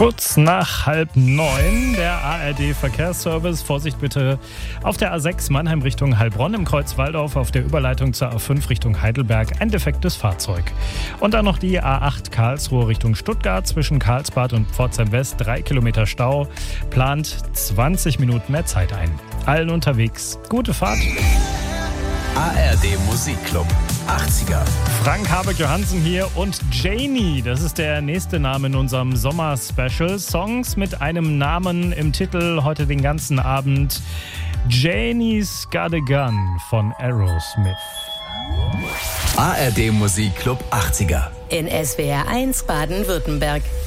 Kurz nach 8:30 der ARD-Verkehrsservice. Vorsicht bitte auf der A6 Mannheim Richtung Heilbronn, im Kreuz Walldorf auf der Überleitung zur A5 Richtung Heidelberg ein defektes Fahrzeug. Und dann noch die A8 Karlsruhe Richtung Stuttgart zwischen Karlsbad und Pforzheim West 3 Kilometer Stau. Plant 20 Minuten mehr Zeit ein. Allen unterwegs gute Fahrt. ARD Musikclub 80er. Frank Habeck-Johansen hier und Janie, das ist der nächste Name in unserem Sommer-Special. Songs mit einem Namen im Titel heute den ganzen Abend. Janie's Got a Gun von Aerosmith. ARD Musikclub 80er. In SWR 1 Baden-Württemberg.